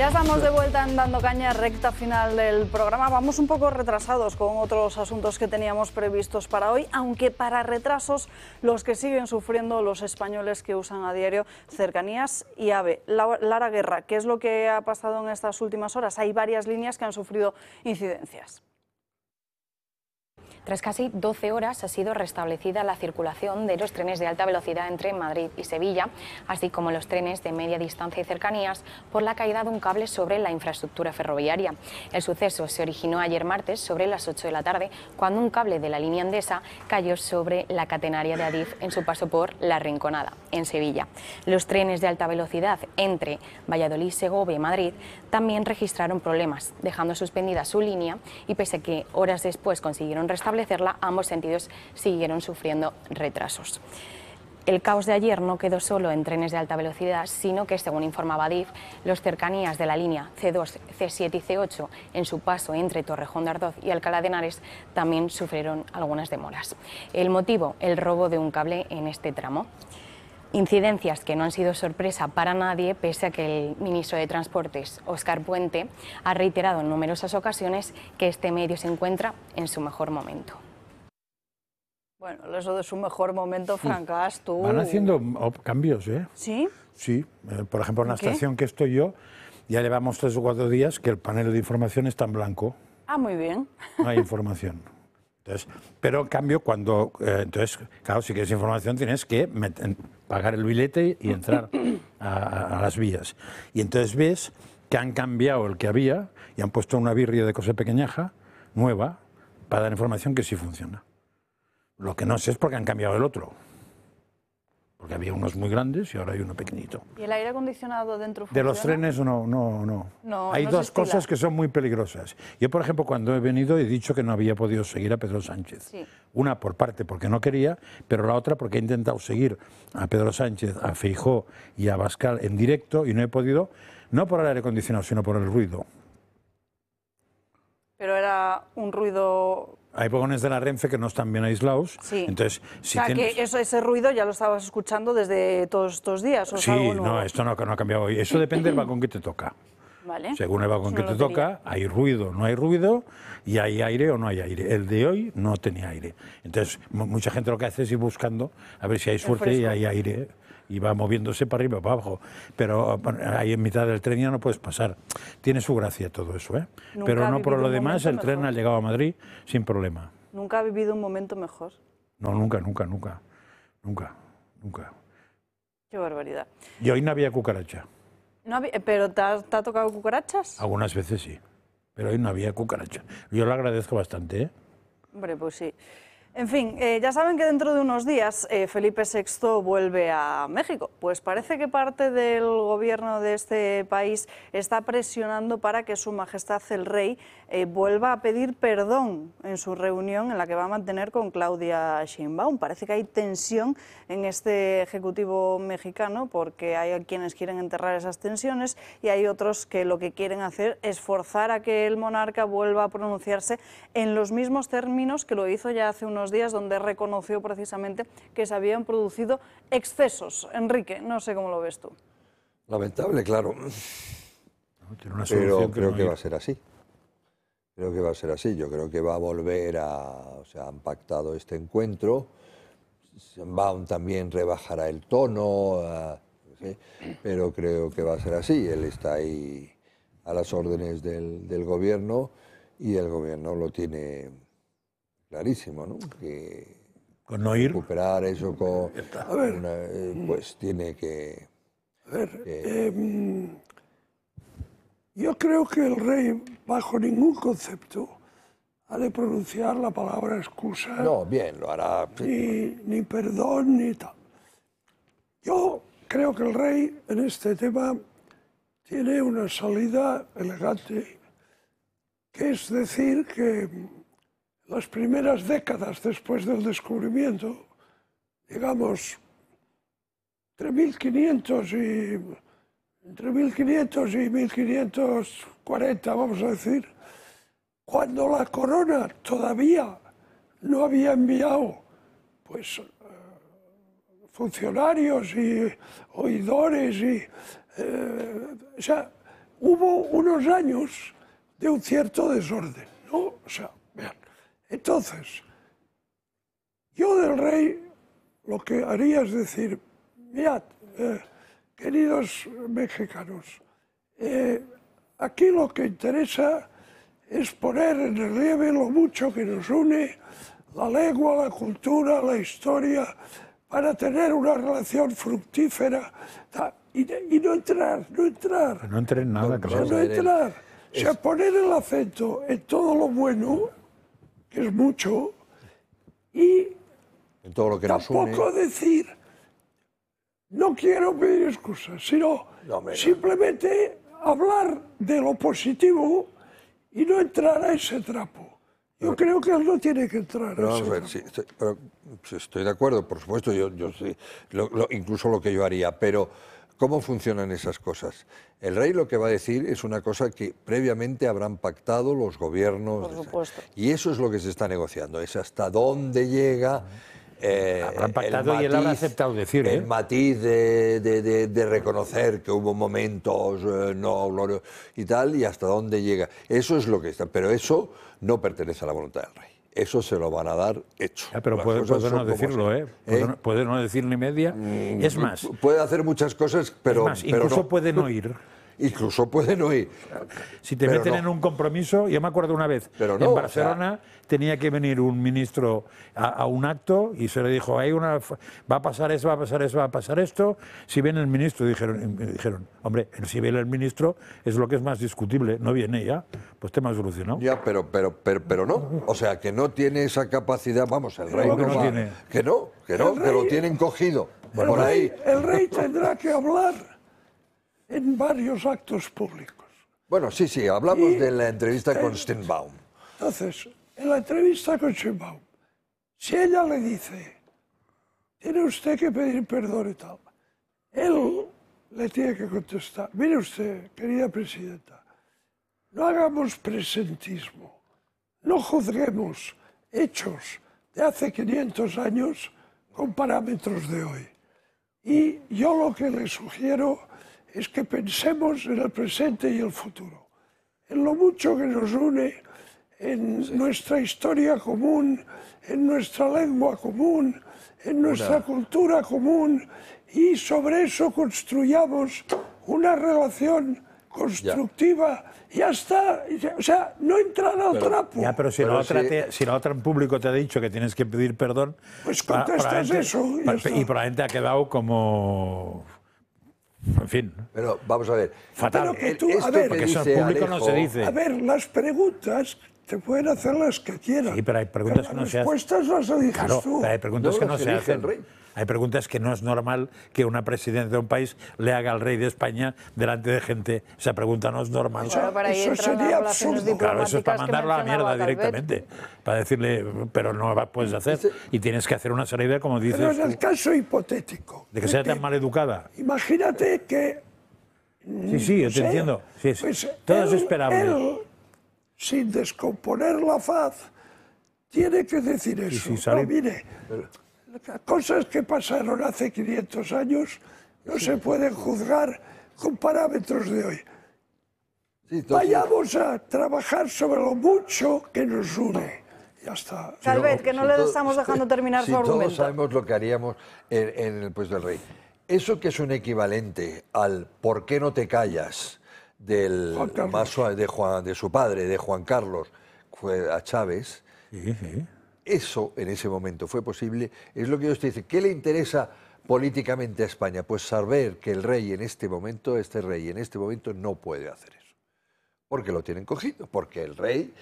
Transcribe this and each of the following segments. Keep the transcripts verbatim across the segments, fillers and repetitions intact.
Ya estamos de vuelta en Dando Caña, recta final del programa. Vamos un poco retrasados con otros asuntos que teníamos previstos para hoy, aunque para retrasos los que siguen sufriendo los españoles que usan a diario Cercanías y AVE. Lara Guerra, ¿qué es lo que ha pasado en estas últimas horas? Hay varias líneas que han sufrido incidencias. Tras casi doce horas ha sido restablecida la circulación de los trenes de alta velocidad entre Madrid y Sevilla, así como los trenes de media distancia y cercanías, por la caída de un cable sobre la infraestructura ferroviaria. El suceso se originó ayer martes sobre las ocho de la tarde, cuando un cable de la línea Endesa cayó sobre la catenaria de Adif en su paso por La Rinconada, en Sevilla. Los trenes de alta velocidad entre Valladolid, Segovia y Madrid también registraron problemas, dejando suspendida su línea, y pese a que horas después consiguieron restablecerla, ambos sentidos siguieron sufriendo retrasos. El caos de ayer no quedó solo en trenes de alta velocidad, sino que, según informaba Adif, los cercanías de la línea C dos, C siete y C ocho en su paso entre Torrejón de Ardoz y Alcalá de Henares también sufrieron algunas demoras. El motivo, el robo de un cable en este tramo. Incidencias que no han sido sorpresa para nadie, pese a que el ministro de Transportes, Óscar Puente, ha reiterado en numerosas ocasiones que este medio se encuentra en su mejor momento. Bueno, eso de su mejor momento, Francas, tú... Van haciendo cambios, ¿eh? ¿Sí? Sí, eh, por ejemplo, en la ¿Qué? estación que estoy yo, ya llevamos tres o cuatro días que el panel de información está en blanco. Ah, muy bien. No hay información. Entonces, pero en cambio, cuando, eh, entonces, claro, si quieres información tienes que meter, pagar el billete y entrar a, a, a las vías. Y entonces ves que han cambiado el que había y han puesto una birria de cosa pequeñaja, nueva, para dar información que sí funciona. Lo que no sé es por qué han cambiado el otro. Porque había unos muy grandes y ahora hay uno pequeñito. ¿Y el aire acondicionado dentro funciona? De los trenes no, no, no. No, hay no dos se estila. cosas que son muy peligrosas. Yo, por ejemplo, cuando he venido he dicho que no había podido seguir a Pedro Sánchez. Sí. Una por parte porque no quería, pero la otra porque he intentado seguir a Pedro Sánchez, a Feijóo y a Abascal en directo y no he podido, no por el aire acondicionado, sino por el ruido. Pero era un ruido... Hay vagones de la Renfe que no están bien aislados. Sí. Entonces, si o sea, tienes... que eso, ese ruido ya lo estabas escuchando desde todos estos días. ¿O es Sí, algo nuevo? no, esto no, no ha cambiado hoy. Eso depende del vagón que te toca. Vale. Según el vagón Eso que no te lo tenía. toca, hay ruido, no hay ruido, y hay aire o no hay aire. El de hoy no tenía aire. Entonces, mucha gente lo que hace es ir buscando a ver si hay suerte y hay aire, y va moviéndose para arriba o para abajo. Pero ahí en mitad del tren ya no puedes pasar. Tiene su gracia todo eso, ¿eh? Nunca Pero ha no por vivido lo un demás, momento el tren mejor. ha llegado a Madrid sin problema. Nunca ha vivido un momento mejor. No, nunca, nunca, nunca. Nunca, nunca. Qué barbaridad. Y hoy no había cucaracha. No había- ¿Pero te ha, te ha tocado cucarachas? Algunas veces sí, pero hoy no había cucaracha. Yo lo agradezco bastante, ¿eh? Hombre, pues sí. En fin, eh, ya saben que dentro de unos días eh, Felipe sexto vuelve a México. Pues parece que parte del gobierno de este país está presionando para que Su Majestad el Rey eh, vuelva a pedir perdón en su reunión en la que va a mantener con Claudia Sheinbaum. Parece que hay tensión en este Ejecutivo mexicano porque hay quienes quieren enterrar esas tensiones y hay otros que lo que quieren hacer es forzar a que el monarca vuelva a pronunciarse en los mismos términos que lo hizo ya hace unos días, donde reconoció precisamente que se habían producido excesos. Enrique, no sé cómo lo ves tú. Lamentable, claro. Tiene una Pero solución creo no que hay. va a ser así. Creo que va a ser así. Yo creo que va a volver a... O sea, han pactado este encuentro. Sheinbaum también rebajará el tono, uh, ¿sí? Pero creo que va a ser así. Él está ahí a las órdenes del, del gobierno y el gobierno lo tiene clarísimo, ¿no? Que Con no ir. recuperar eso con... A ver. una, eh, pues tiene que... A ver, que- eh, yo creo que el rey, bajo ningún concepto, ha de pronunciar la palabra excusa, No, bien, lo hará. ni, ni perdón, ni tal. Yo creo que el rey, en este tema, tiene una salida elegante, que es decir que las primeras décadas después del descubrimiento, digamos, entre mil quinientos y entre mil quinientos y mil quinientos cuarenta, vamos a decir, cuando la corona todavía no había enviado pues eh, funcionarios y oidores y eh, o sea, hubo unos años de un cierto desorden, ¿no? O sea, vean, entonces, yo del rey lo que haría es decir, mirad, eh, queridos mexicanos, eh, aquí lo que interesa es poner en relieve lo mucho que nos une, la lengua, la cultura, la historia, para tener una relación fructífera y, y no entrar, no entrar. No entre en nada, No, claro. no entrar. O sea, poner el acento en todo lo bueno, que es mucho, y En todo lo que nos une. tampoco decir, no quiero pedir excusas, sino No, hombre, no. simplemente hablar de lo positivo y no entrar a ese trapo. Yo creo que él no tiene que entrar Pero a vamos ese a ver, trapo. sí, estoy, pero, sí, estoy de acuerdo, por supuesto, yo, yo sí, lo- lo- incluso lo que yo haría, pero ¿cómo funcionan esas cosas? El rey lo que va a decir es una cosa que previamente habrán pactado los gobiernos. Por supuesto. Y eso es lo que se está negociando, es hasta dónde llega. Eh, Habrán pactado y él habrá aceptado decir, ¿eh? El matiz de, de- de- de reconocer que hubo momentos eh, no gloriosos y tal, y hasta dónde llega. Eso es lo que está. Pero eso no pertenece a la voluntad del rey. Eso se lo van a dar hecho. Ya, pero Las puede, cosas puede son no como decirlo, son. ¿eh? Puede, no- puede no decir ni media. Es más, Puede hacer muchas cosas, pero. es más, pero incluso no. puede no ir. Incluso puede no ir. Si te Pero meten no. en un compromiso, yo me acuerdo una vez, Pero no, en o Barcelona tenía que venir un ministro a, a un acto y se le dijo, hay una, va a pasar eso, va a pasar eso, va a pasar esto. Si viene el ministro, dijeron, y dijeron, hombre, si viene el ministro es lo que es más discutible, no viene ya, pues tema solucionado. Ya, pero, pero, pero, pero no. O sea, que no tiene esa capacidad. Vamos, el rey ¿Cómo que no no va- tiene? Que no, que no, El que lo rey- tienen cogido. El Por rey, ahí. el rey tendrá que hablar en varios actos públicos. Bueno, sí, sí, hablamos Y- de la entrevista con eh, Steinbaum. Entonces, en la entrevista con Sheinbaum, si ella le dice, tiene usted que pedir perdón y tal, él le tiene que contestar, mire usted, querida presidenta, no hagamos presentismo, no juzguemos hechos de hace quinientos años con parámetros de hoy. Y yo lo que le sugiero es que pensemos en el presente y el futuro, en lo mucho que nos une, en nuestra historia común, en nuestra lengua común, en nuestra cultura común, y sobre eso construyamos una relación constructiva. Ya está. O sea, no entrar al trapo. Ya, pero si, Pero la otra si- te- si la otra en público te ha dicho que tienes que pedir perdón, Pues pra- contestas probablemente- eso y ya pa- está. y probablemente ha quedado como, en fin, Pero vamos a ver. fatal. Pero que El- tú- a esto ver, que porque eso en dice público no se Alejo- dice. A ver, las preguntas te pueden hacer las que quieran. Sí, pero hay preguntas que no se hacen. Las respuestas las eliges Claro, tú. pero hay preguntas No, que no no se se elige el hacen. rey. Hay preguntas que no es normal que una presidenta de un país le haga al rey de España delante de gente. Esa pregunta no es normal. Claro, para ahí Eso entran sería las relaciones absurdo. Claro, eso es para diplomáticas que mandarlo a la mencionaba mierda Calvet. directamente. Para decirle, pero no la puedes hacer. Y tienes que hacer una salida, como Pero dices, en el caso hipotético, de que sea tan mal educada. imagínate que Sí, sí, yo no te sé, entiendo. Sí, sí. pues Todo es él- esperable. él, sin descomponer la faz, tiene que decir eso. sí, salir- No, mire, cosas que pasaron hace quinientos años no se pueden juzgar con parámetros de hoy. Sí, entonces- Vayamos a trabajar sobre lo mucho que nos une. Ya está. Calvet, que no Si le todo- estamos dejando terminar si su todos argumento. sabemos lo que haríamos en, en el puesto del rey. Eso que es un equivalente al ¿por qué no te callas? Del Juan Carlos. más suave de, Juan, de su padre, de Juan Carlos, fue a Chávez. Sí, sí. Eso en ese momento fue posible. Es lo que yo estoy diciendo. ¿Qué le interesa políticamente a España? Pues saber que el rey en este momento, este rey en este momento no puede hacer eso. Porque lo tienen cogido, porque el rey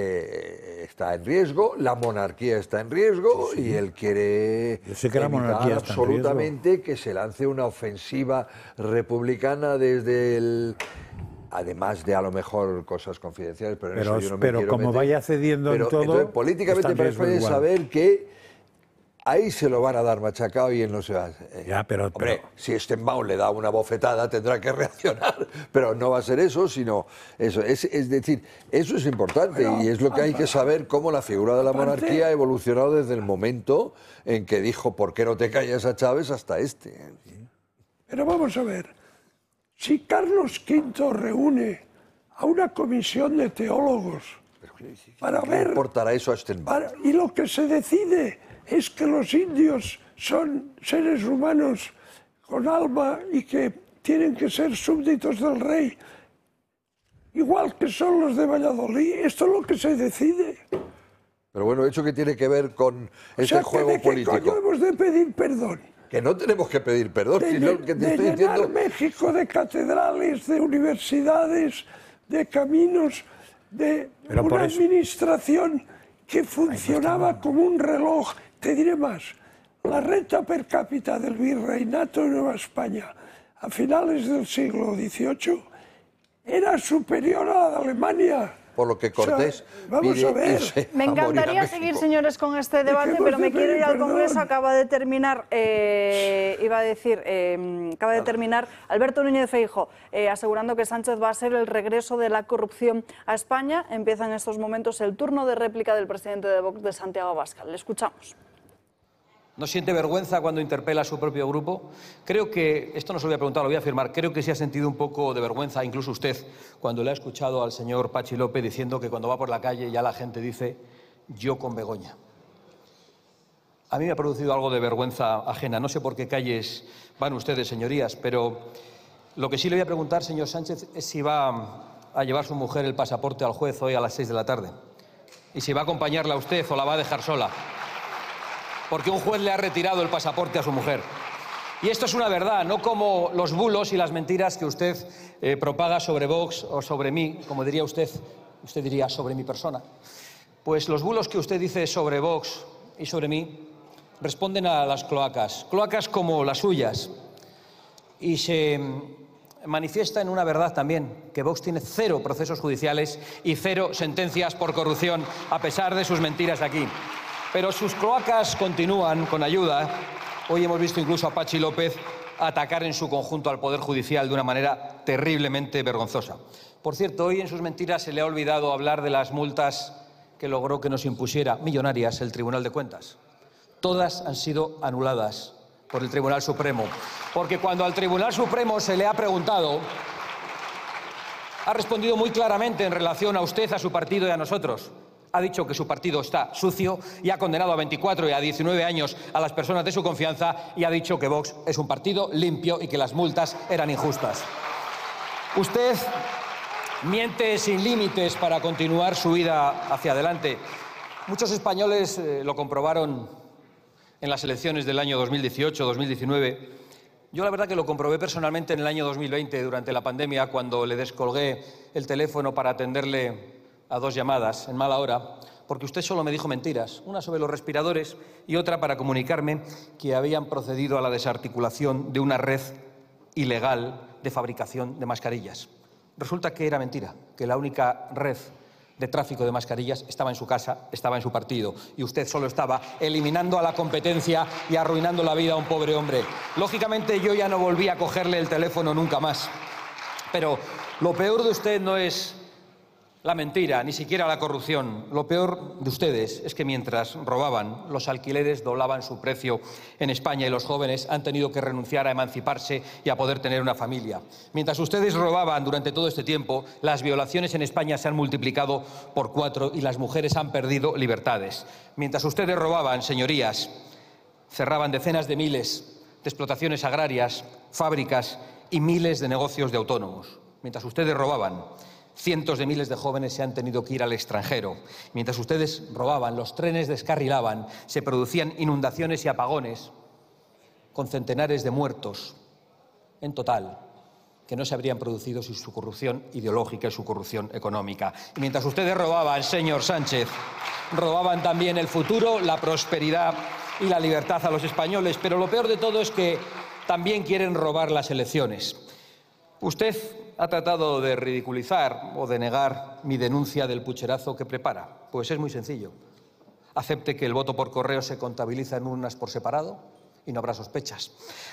eh, está en riesgo, la monarquía está en riesgo y él quiere Yo sé que la evitar monarquía está en absolutamente que se lance una ofensiva republicana desde el... Además de a lo mejor cosas confidenciales, pero en Pero- eso yo no me pero quiero como meter. vaya cediendo en Pero, todo, entonces, está políticamente en para riesgo España es igual. saber que ahí se lo van a dar machacado y él no se va a... eh, Ya, pero- Hombre, pero- si Steinbaum le da una bofetada tendrá que reaccionar, pero no va a ser eso, sino eso. Es, es decir, eso es importante Pero, y es lo que hay que saber, cómo la figura de la aparte- monarquía ha evolucionado desde el momento en que dijo ¿por qué no te callas a Chávez? Hasta este. Pero vamos a ver. si Carlos quinto reúne a una comisión de teólogos para ¿Qué ver... importará eso a Stenberg? para- y lo que se decide es que los indios son seres humanos con alma y que tienen que ser súbditos del rey, igual que son los de Valladolid. Esto es lo que se decide. Pero bueno, ¿eso qué tiene que ver con O ese sea, que juego ¿de qué político? coño hemos de pedir perdón? Que no tenemos que pedir perdón, De, sino lle- que te de estoy llenar diciendo... México de catedrales, de universidades, de caminos, de Pero por una eso- administración que funcionaba como un reloj. Te diré más, la renta per cápita del virreinato de Nueva España a finales del siglo dieciocho era superior a la de Alemania. Por lo que O sea, Cortés vamos pide a ver. irse Me a morir a encantaría México. seguir, señores, con este debate, Dejemos pero me de quiero ir pedir al Congreso. perdón. Acaba de terminar, eh, iba a decir, eh, acaba de terminar Alberto Núñez Feijóo eh, asegurando que Sánchez va a ser el regreso de la corrupción a España. Empieza en estos momentos el turno de réplica del presidente de Vox, de Santiago Abascal. Le escuchamos. ¿No siente vergüenza cuando interpela a su propio grupo? Creo que, esto no se lo voy a preguntar, lo voy a afirmar, creo que sí ha sentido un poco de vergüenza, incluso usted, cuando le ha escuchado al señor Pachi López diciendo que cuando va por la calle ya la gente dice yo con Begoña. A mí me ha producido algo de vergüenza ajena. No sé por qué calles van ustedes, señorías, pero lo que sí le voy a preguntar, señor Sánchez, es si va a llevar su mujer el pasaporte al juez hoy a las seis de la tarde. Y si va a acompañarla a usted o la va a dejar sola. Porque un juez le ha retirado el pasaporte a su mujer. Y esto es una verdad, no como los bulos y las mentiras que usted eh, propaga sobre Vox o sobre mí, como diría usted, usted diría sobre mi persona. Pues los bulos que usted dice sobre Vox y sobre mí responden a las cloacas, cloacas como las suyas. Y se manifiesta en una verdad también, que Vox tiene cero procesos judiciales y cero sentencias por corrupción, a pesar de sus mentiras aquí. Pero sus cloacas continúan con ayuda. Hoy hemos visto incluso a Pachi López atacar en su conjunto al Poder Judicial de una manera terriblemente vergonzosa. Por cierto, hoy en sus mentiras se le ha olvidado hablar de las multas que logró que nos impusiera, millonarias, el Tribunal de Cuentas. Todas han sido anuladas por el Tribunal Supremo. Porque cuando al Tribunal Supremo se le ha preguntado, ha respondido muy claramente en relación a usted, a su partido y a nosotros. Ha dicho que su partido está sucio y ha condenado a veinticuatro y a diecinueve años a las personas de su confianza y ha dicho que Vox es un partido limpio y que las multas eran injustas. Usted miente sin límites para continuar su vida hacia adelante. Muchos españoles eh, lo comprobaron en las elecciones del año dos mil dieciocho dos mil diecinueve. Yo la verdad que lo comprobé personalmente en el año dos mil veinte, durante la pandemia, cuando le descolgué el teléfono para atenderle a dos llamadas en mala hora, porque usted solo me dijo mentiras, una sobre los respiradores y otra para comunicarme que habían procedido a la desarticulación de una red ilegal de fabricación de mascarillas. Resulta que era mentira, que la única red de tráfico de mascarillas estaba en su casa, estaba en su partido, y usted solo estaba eliminando a la competencia y arruinando la vida a un pobre hombre. Lógicamente yo ya no volví a cogerle el teléfono nunca más. Pero lo peor de usted no es la mentira, ni siquiera la corrupción. Lo peor de ustedes es que mientras robaban, los alquileres doblaban su precio en España y los jóvenes han tenido que renunciar a emanciparse y a poder tener una familia. Mientras ustedes robaban durante todo este tiempo, las violaciones en España se han multiplicado por cuatro y las mujeres han perdido libertades. Mientras ustedes robaban, señorías, cerraban decenas de miles de explotaciones agrarias, fábricas y miles de negocios de autónomos. Mientras ustedes robaban, cientos de miles de jóvenes se han tenido que ir al extranjero. Mientras ustedes robaban, los trenes descarrilaban, se producían inundaciones y apagones, con centenares de muertos en total, que no se habrían producido sin su corrupción ideológica y su corrupción económica. Y mientras ustedes robaban, señor Sánchez, robaban también el futuro, la prosperidad y la libertad a los españoles. Pero lo peor de todo es que también quieren robar las elecciones. Usted ha tratado de ridiculizar o de negar mi denuncia del pucherazo que prepara. Pues es muy sencillo. Acepte que el voto por correo se contabiliza en urnas por separado y no habrá sospechas.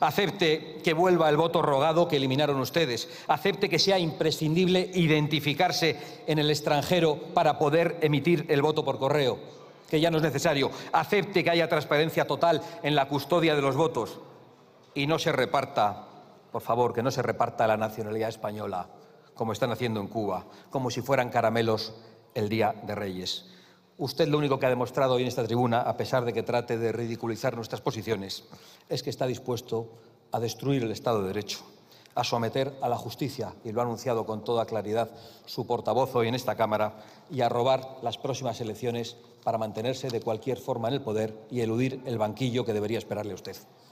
Acepte que vuelva el voto rogado que eliminaron ustedes. Acepte que sea imprescindible identificarse en el extranjero para poder emitir el voto por correo, que ya no es necesario. Acepte que haya transparencia total en la custodia de los votos y no se reparta por favor, que no se reparta la nacionalidad española, como están haciendo en Cuba, como si fueran caramelos el Día de Reyes. Usted lo único que ha demostrado hoy en esta tribuna, a pesar de que trate de ridiculizar nuestras posiciones, es que está dispuesto a destruir el Estado de Derecho, a someter a la justicia, y lo ha anunciado con toda claridad su portavoz hoy en esta Cámara, y a robar las próximas elecciones para mantenerse de cualquier forma en el poder y eludir el banquillo que debería esperarle a usted.